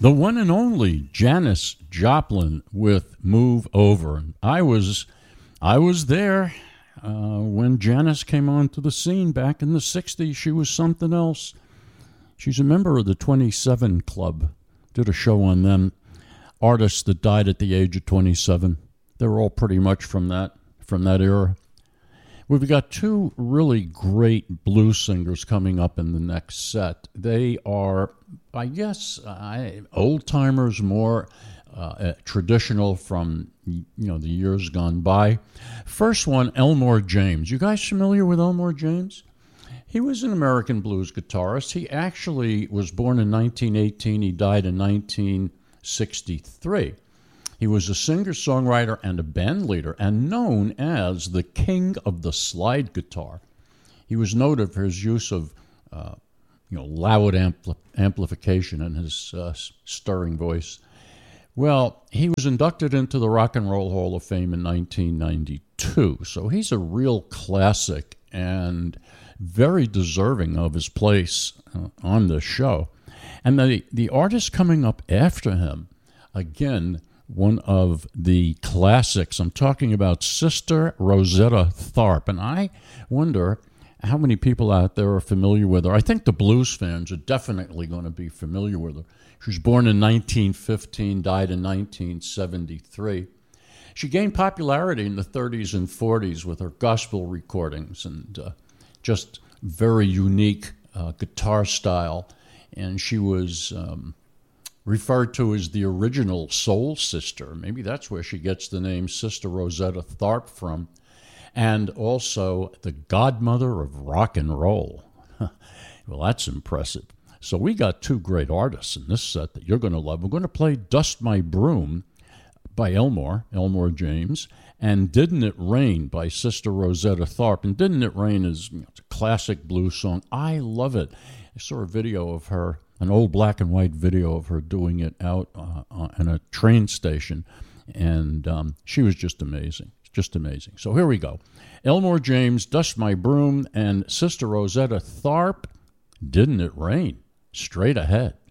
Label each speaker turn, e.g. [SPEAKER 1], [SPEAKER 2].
[SPEAKER 1] The one and only Janis Joplin with Move Over. I was there when Janis came onto the scene back in the 60s. She was something else. She's a member of the 27 Club. Did a show on them. Artists that died at the age of 27. They're all pretty much from that era. We've got two really great blues singers coming up in the next set. They are, I guess, old-timers, more traditional from the years gone by. First one, Elmore James. You guys familiar with Elmore James? He was an American blues guitarist. He actually was born in 1918. He died in 1963. He was a singer-songwriter and a band leader and known as the king of the slide guitar. He was noted for his use of loud amplification in his stirring voice. Well, he was inducted into the Rock and Roll Hall of Fame in 1992, so he's a real classic and very deserving of his place on this show. And the artist coming up after him, again, one of the classics. I'm talking about Sister Rosetta Tharpe, and I wonder how many people out there are familiar with her. I think the blues fans are definitely going to be familiar with her. She was born in 1915, died in 1973. She gained popularity in the 30s and 40s with her gospel recordings and just very unique guitar style, and she was referred to as the original soul sister. Maybe that's where she gets the name Sister Rosetta Tharpe from. And also the godmother of rock and roll. Well, that's impressive. So we got two great artists in this set that you're going to love. We're going to play Dust My Broom by Elmore James, and Didn't It Rain by Sister Rosetta Tharpe. And Didn't It Rain is it's a classic blues song. I love it. I saw a video of her, an old black and white video of her doing it out in a train station, and she was just amazing. Just amazing. So here we go. Elmore James, Dust My Broom, and Sister Rosetta Tharpe, Didn't It Rain? Straight ahead.